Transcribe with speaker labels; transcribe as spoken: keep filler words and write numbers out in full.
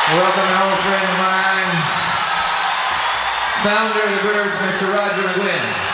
Speaker 1: Welcome an old friend of mine, founder of the Byrds, Mister Roger McGuinn.